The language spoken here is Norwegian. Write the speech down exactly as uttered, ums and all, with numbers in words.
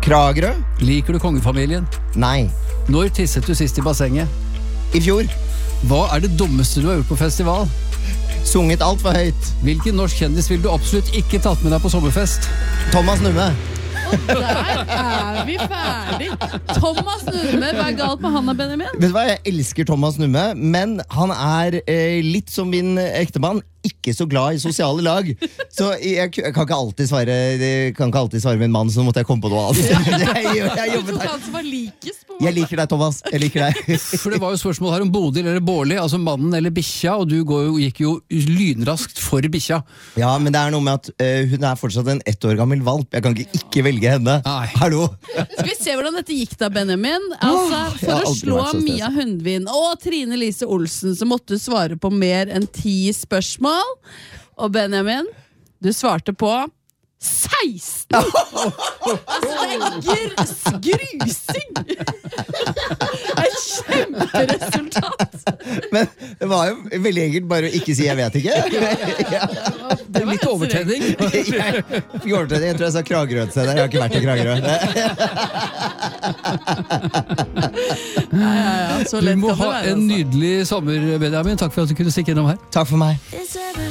Kragerø? Liker du kongefamilien? Nei. Når tisset du sist i bassenget? I fjor? Hva er det dummeste du har gjort på festival? Sunget alt for høyt. Hvilken norsk kjendis vil du absolutt ikke tatt med deg på sommerfest? Thomas Numme. Der er vi ferdig. Thomas Numme, hva er galt med han og Benjamin? Vet du hva, jeg elsker Thomas Numme, men han er eh, litt som min ektemann, ikke så glad i sosiale lag. Så jeg, jeg kan ikke alltid svare jeg kan ikke alltid svare med en mann, så måtte jeg komme på noe annet. jeg, jeg, jeg, Du tok han som var likest på jeg liker deg, Thomas. Jeg liker deg. For det var jo spørsmål her om Bodil eller Bårli, altså mannen eller bikkja, og du går jo, gikk jo lynraskt for bikkja. Ja, men det er noe med at uh, hun er fortsatt en ett år gammel valp. Jeg kan ikke ikke velge henne. Nei. Hallo? Skal vi se hvordan dette gikk da, Benjamin? Altså, jeg for har å aldri slå vært så stresset. Mia Hundvin og Trine Lise Olsen, så måtte du svare på mer enn ti spørsmål. Og Benjamin, du svarte på seksten! Altså, det er gr grusing! Et kjemperesultat! Men det var jo veldig enkelt bare å ikke si 'jeg vet ikke'. Det er litt overtenning. Jeg fikk overtenning. Jeg tror jeg sa Kragerø-scene. Jeg har ikke vært i Kragerø. Ja, ja, ja. Så Du lett må kan det ha være, en altså. nydelig sommer, Benjamin. Takk for at du kunne stikke innom her. Takk for meg.